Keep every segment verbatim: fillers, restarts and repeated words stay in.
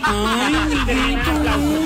Ay, amiguito.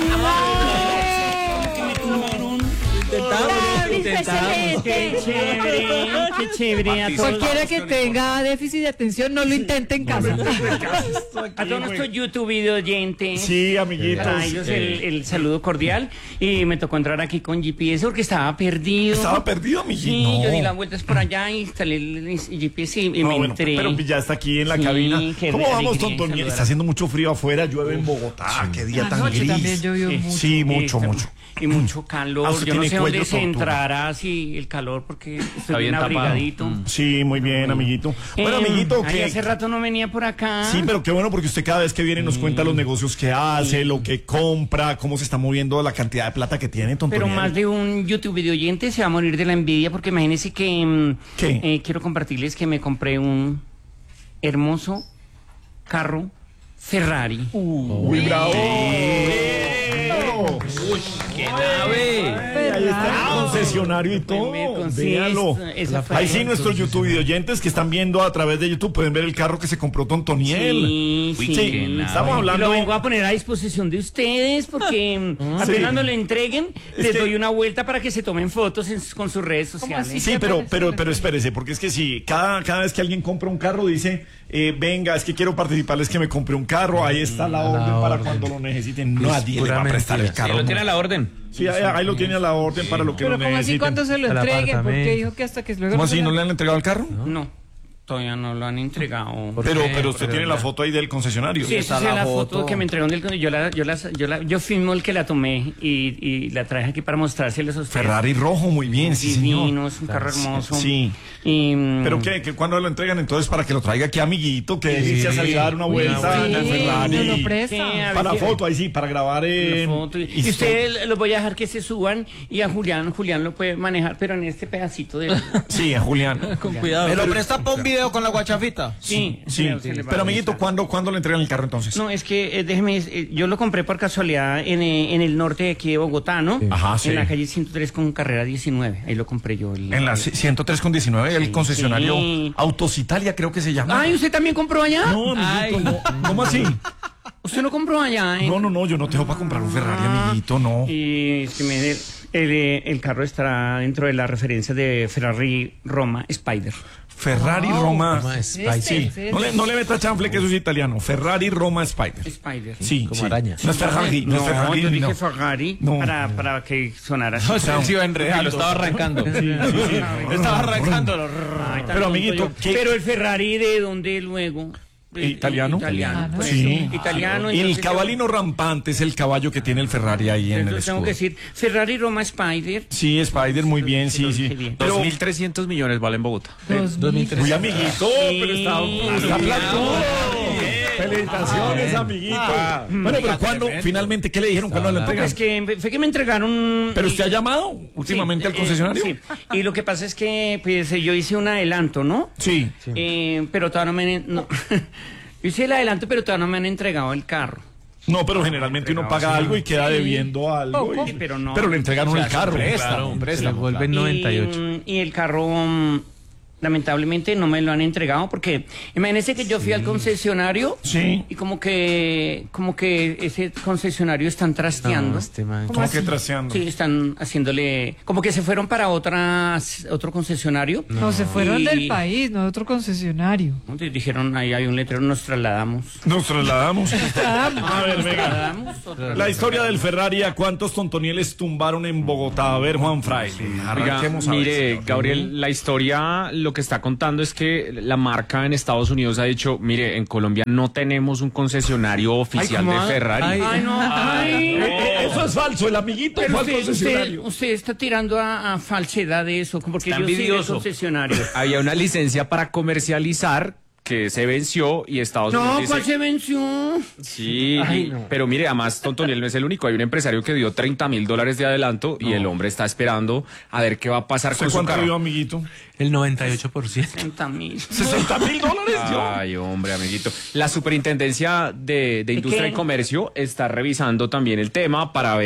Qué chévere, qué chévere. A todos, Cualquiera que tenga déficit de atención no lo intente en casa. a todos nuestros YouTube video oyentes. Sí, amiguitos. A ellos el, el saludo cordial. Y me tocó entrar aquí con G P S porque estaba perdido. ¿Estaba perdido, amiguito? Sí, No. yo di las vueltas por allá y instalé el G P S y, y No, me bueno, entré. pero ya está aquí en la Sí, cabina. qué ¿Cómo alegría vamos, Tontoniel? saludar. Está haciendo mucho frío afuera, llueve en Bogotá. Qué día tan Anoche gris. también llovió Sí. mucho. Sí, mucho, Sí, mucho. Y mucho calor. Ah, usted Yo no tiene sé dónde cuello se tortuga. entrará así el calor porque estoy bien bien tapado. abrigadito. Sí, muy bien, amiguito. Bueno, Eh, amiguito, ay, que... hace rato no venía por acá. Sí, pero qué bueno porque usted cada vez que viene nos cuenta los negocios que hace, lo que compra, cómo se está moviendo la cantidad de plata que tiene, Tontoniel. Pero más de un YouTube video oyente se va a morir de la envidia porque imagínense que mm, ¿Qué? eh, quiero compartirles que me compré un hermoso carro Ferrari. Uy, bravo. ¡Qué nave! Ahí está el concesionario y todo. Me- me- sí, Véalo. es- esa fue- Ahí sí, nuestros YouTube videoyentes que están viendo a través de YouTube pueden ver el carro que se compró Tontoniel. Sí, Uy, sí. qué nave. Estamos Y hablando. lo vengo a poner a disposición de ustedes porque mm, Sí. apenas nos lo entreguen, Es les que- doy una vuelta para que se tomen fotos en- con sus redes sociales. así? Sí, pero, pero, pero espérese, porque es que si cada, cada vez que alguien compra un carro dice, eh, venga, es que quiero participarles que me compré un carro, ahí está la orden para cuando lo necesiten. Nadie le va a prestar el Sí, carro. lo tiene a la orden. Sí, ahí, ahí lo tiene a la orden para lo que Pero lo como así necesiten. cuando se lo Al entreguen, porque apartamento. dijo que hasta que luego ¿Cómo se así? lo- ¿No le han entregado el carro? No, todavía no lo han entregado. ¿Por Pero, qué? pero usted Porque tiene la verdad. foto ahí del concesionario. Sí, esa es la foto que me entregaron del yo la, yo la, yo la, yo firmo el que la tomé y, y la traje aquí para mostrárselos a ustedes. Ferrari rojo, muy bien, sí, señor. Divino, es un carro hermoso. Sí. Y, mm, ¿Pero qué? ¿Qué ¿Cuándo lo entregan entonces para que lo traiga aquí, amiguito? Que delicia salir a dar una vuelta en el Sí, Ferrari. nos lo Sí, presta. a ver Para qué- foto, ahí sí, para grabar. Eh, la foto. Y, y histo- ustedes los voy a dejar que se suban y a Julián, Julián lo puede manejar, pero en este pedacito de... Sí, a Julián. Con cuidado. ¿Me lo presta para un video con la guachafita? Sí, Sí, se le- se le va pero a amiguito, revisar. ¿cuándo, ¿cuándo le entregan el carro entonces? No, es que, eh, déjeme, eh, yo lo compré por casualidad en, eh, en el norte de aquí de Bogotá, ¿no? Ajá, sí. En la calle ciento tres con carrera diecinueve, ahí lo compré yo. el- En la c- ciento tres con diecinueve, el Sí, concesionario sí. Autos Italia, creo que se llama. Ay, ¿usted también compró allá? No, amiguito, no. ¿Cómo así? ¿Usted no compró allá? en- No, no, no, yo no tengo para comprar un Ferrari, amiguito, no. Y es que me- el, el- el carro estará dentro de la referencia de Ferrari Roma Spider. Ferrari Roma. Roma Spider. Sí, Este, no le, no le meta chanfle que eso es italiano. Ferrari Roma Spider. Spider. Sí, Como sí. araña. No es Ferrari, no, No, es Ferrari. yo dije no. Ferrari No. para, para que sonara así. No, se se iba a enredar, lo estaba arrancando. Estaba arrancándolo. Ay, tan Pero, tonto amiguito, yo. ¿qué- Pero el Ferrari, ¿de dónde luego? De- ¿Italiano? Italiano. por Sí. eso. Italiano. Y el entonces yo- cabalino rampante es el caballo que tiene el Ferrari ahí en el Entonces tengo escudo. que decir Ferrari Roma Spider. Sí, Spider, muy bien, sí, Qué sí. bien. Pero, dos mil trescientos millones vale en Bogotá. dos mil. muy amiguito, pero está, está platudo. Felicitaciones, amiguito. Bueno, pero ¿cuándo, finalmente, qué le dijeron cuando le entregan? Pues que fue que me entregaron. ¿Pero usted ha llamado últimamente Sí, al eh, concesionario? sí. Y lo que pasa es que pues, yo hice un adelanto, ¿no? Sí. Eh, pero todavía no me han... No. Yo hice el adelanto, pero todavía no me han entregado el carro. No, pero generalmente uno paga algo y queda debiendo algo. Poco, y- pero no. Pero le entregaron el carro. Préstamo, un Se le préstamo. vuelven noventa y ocho. Y, y el carro, mm, lamentablemente, no me lo han entregado porque imagínense que yo fui al concesionario Sí. y como que como que ese concesionario están trasteando. No, este man. ¿Cómo que traseando? Sí, están haciéndole... Como que se fueron para otras, otro concesionario. No, se fueron Y- del país, no de otro concesionario. Entonces dijeron, ahí hay un letrero, nos trasladamos. Nos trasladamos. A ver, venga. Trasladamos. otra- La historia del Ferrari, ¿a cuántos tontonieles tumbaron en Bogotá? A ver, Juan Fraile. Oiga, Arranquemos a ver. mire, Gabriel, la historia lo que está contando es que la marca en Estados Unidos ha dicho, mire, en Colombia no tenemos un concesionario oficial ¿cómo de va? Ferrari. Ay, no, ay. Eh, eh, eso es falso, el amiguito Pero fue al usted, usted, concesionario. usted está tirando a, a falsedad de eso, como porque Está yo soy del envidioso. concesionario. Había una licencia para comercializar que se venció y Estados No, Unidos ¿cuál dice... se venció? Sí, Ay, y- no. pero mire, además Tontoniel no es el único. Hay un empresario que dio treinta mil dólares de adelanto y el hombre está esperando a ver qué va a pasar ¿Usted con su cuánto dio, carro. amiguito? El noventa y ocho por ciento. sesenta mil. ¿sesenta mil dólares dio? Ay, hombre, amiguito. La superintendencia de, de Industria qué? y Comercio está revisando también el tema para ver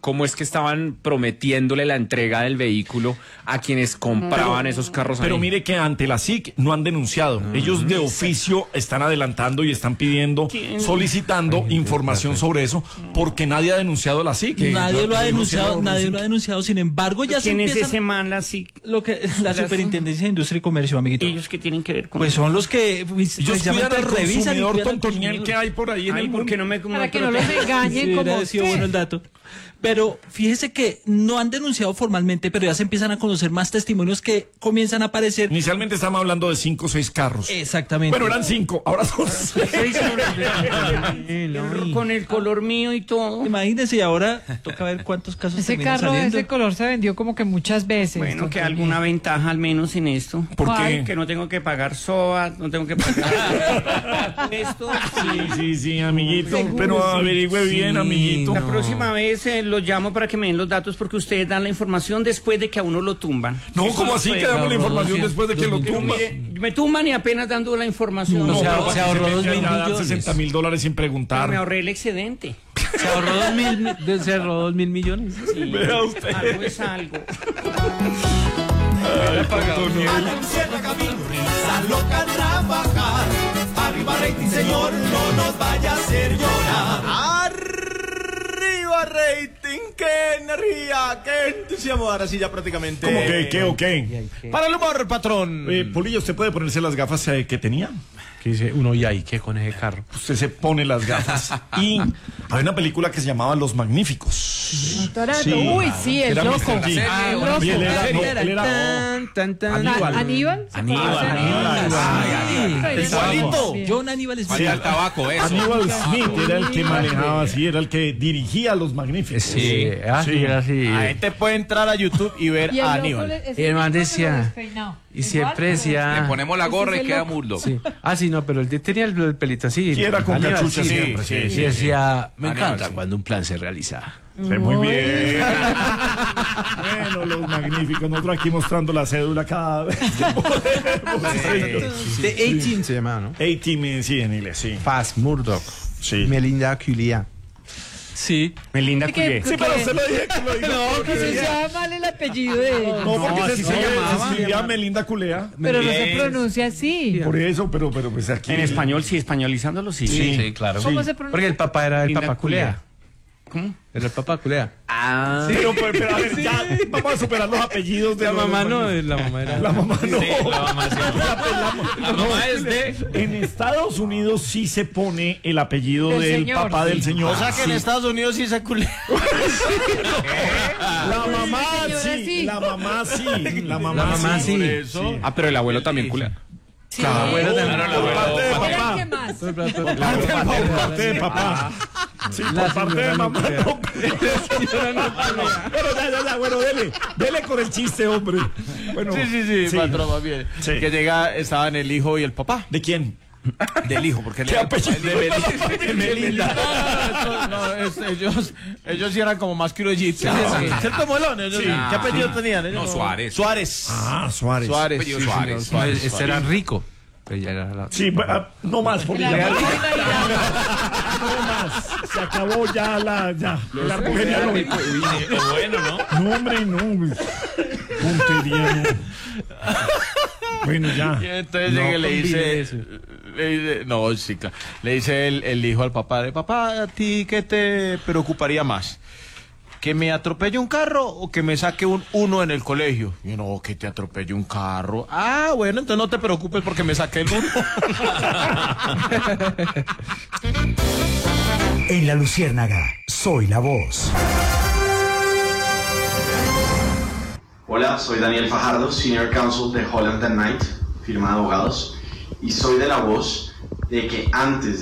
cómo es que estaban prometiéndole la entrega del vehículo a quienes compraban Pero- esos carros Pero ahí. mire que ante la S I C no han denunciado. Ellos de oficio están adelantando y están pidiendo, ¿Quién? solicitando información sobre eso, porque nadie ha denunciado a la S I C. Nadie lo ha Dijo, denunciado, "Sí, nadie sí". lo ha denunciado. Sin embargo, ya se ¿Quién es empiezan ese man, la sí? lo que la Las- Superintendencia de Industria y Comercio, amiguito. ¿Ellos que tienen que ver con Pues eso? son los que pues, Ellos cuidan precisamente al revisan y consumidor cuidan al tontoniel consumidor. que hay por ahí en Ay, el ¿por mundo. qué no me Para que no los protegen? engañen Sí, como hubiera sido bueno el usted. dato. Pero fíjese que no han denunciado formalmente, pero ya se empiezan a conocer más testimonios que comienzan a aparecer. Inicialmente estábamos hablando de cinco o seis carros. Exactamente. Bueno, eran cinco, ahora son seis. Seis horas de- Con el color mío y todo. Imagínense, y ahora toca ver cuántos casos Ese terminan carro de saliendo. ese color se vendió como que muchas veces. Bueno, don que Toño. alguna ventaja al menos en esto. ¿Por ¿Cuál? qué? Que no tengo que pagar S O A, no tengo que pagar esto. Sí, sí, sí, amiguito. Seguro, Pero sí. averigüe bien, Sí, amiguito. La próxima vez eh, los llamo para que me den los datos porque ustedes dan la información después de que a uno lo tumban. No, Eso ¿cómo así puede- que damos la ahorró información doscientos, después de que lo dos mil. tumba? Mire, me tumban y apenas dando la información. No, No, se pero ahorró- se ahorró dos mil millones. sesenta mil dólares sin preguntar. me ahorré el excedente. Se ahorró dos mil, de- se ahorró dos mil millones. Sí, Vea usted. algo es algo. Cierra camino, risa loca trabajar. Arriba rating, señor, no nos vaya a hacer llorar. Arriba rating, qué energía, qué entusiasmo. Ahora sí ya prácticamente. ¿Cómo que qué o qué? Para el humor, patrón. Eh, Polillo, ¿usted puede ponerse las gafas eh, que tenía? Que dice uno, y ahí, ¿qué con ese carro? Usted se pone las gafas. Y hay una película que se llamaba Los Magníficos. Tarato. Sí. Uy, sí, el Era loco. mister G. El loco. Y él era, no, él era Tan, tan, tan. Aníbal. ¿Aníbal? Aníbal, Aníbal. Ay, Igualito. Bien. John Aníbal es Sí, al tabaco, eso. Aníbal Smith era el que manejaba así, era el que dirigía a Los Magníficos. Sí, así, Sí. era así. La gente puede entrar a YouTube y ver Y el a loco Aníbal. le- ese Y el man loco decía- se lo despeinó. Y siempre Igual, decía... Le ponemos la Ese gorra es y el queda loco. murdo. Sí. Ah, sí, no, pero él tenía el, el pelito así. Sí, era con Aníbal, cachucha sí, siempre, sí, sí, sí, sí, decía, me Aníbal, encanta sí. cuando un plan se realiza. Sí, muy bien. Bueno, Los Magníficos. Nosotros aquí mostrando la cédula cada vez. The A-Team se llamaba, ¿no? A-Team, sí, en inglés, sí. Fast Murdoch. Sí. Melinda Culia. Sí. Melinda ¿Y qué- Culié. Sí, pero se lo dije que lo dije. No, que se llama mal el apellido de ella. No, porque No, se así se escribe- llamaba. se escribía Melinda Culea. Pero no se pronuncia así. Por eso, pero, pero pues aquí. En español, sí, españolizándolo, sí. Sí, claro. ¿Cómo se pronuncia? Porque el papá era el Linda papá culea. ¿Cómo? Era el papá culea. Ah. Pero, pero, pero, a ver, ya vamos a superar los apellidos de La los- mamá no, la mamá era... La mamá no. la mamá sí. La mamá es de. En Estados Unidos sí se pone el apellido Del del señor, papá sí. del señor. O sea que en Sí. Estados Unidos sí se culé. La mamá señora, sí, sí. la mamá sí, la mamá, La mamá sí. Por Sí. eso. Ah, pero el abuelo también culea. Sí. Claro, Bueno, por también. parte de ¿Era papá. qué más? Por parte de papá. Sí, por La parte de señora no mamá. culea. No, pero ya, ya, ya, bueno, dele, dele con el chiste, hombre. Bueno, Sí, sí, sí, patrón, más bien. Sí. Que llega, estaban el hijo y el papá. ¿De quién? Del hijo, porque ¿Qué le- apellido? de Melinda. De Melinda. No, no, es- ellos, ellos sí eran como más que unos egipcios. ¿Cierto, Molón? Ellos- Sí. ¿Qué apellido tenían? Ellos No, Suárez. Suárez. Ah, Suárez. Suárez. Apellido sí, Suárez. señor, No, Suárez. este era rico. Pero ya era la... Sí, ah, no más, por La ya. mamá No y la hija. más. Se acabó ya la. Ya. El árbol genealógico. Bueno, ¿no? No, hombre, no. hombre. Puntería, no. Bueno, ya. Y entonces No llega y le combine dice, eso. le dice, no, sí, claro. Le dice el, el hijo al papá, de papá, ¿a ti qué te preocuparía más? ¿Que me atropelle un carro o que me saque un uno en el colegio? Y no, que te atropelle un carro. Ah, bueno, entonces no te preocupes porque me saqué el uno. En La Luciérnaga, soy la voz. Hola, soy Daniel Fajardo, Senior Counsel de Holland and Knight, firma de abogados, y soy de la voz de que antes de